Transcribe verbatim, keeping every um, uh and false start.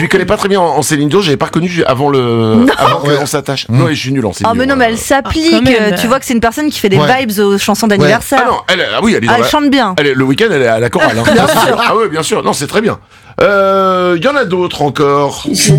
lui connais pas très bien en, en Céline Dion, j'avais pas reconnu avant le, avant qu'on s'attache. Non, je suis nul en Céline Oh, mais non, mais elle s'applique. Ah, tu vois que c'est une personne qui fait des Ouais. vibes aux chansons d'anniversaire. Ah non, elle, ah oui, elle est dans Ah, elle la- chante bien. Elle est- le week-end, elle est à la chorale. Hein. Bien sûr. Ah oui, bien sûr. Non, c'est très bien. Il euh, y en a d'autres encore.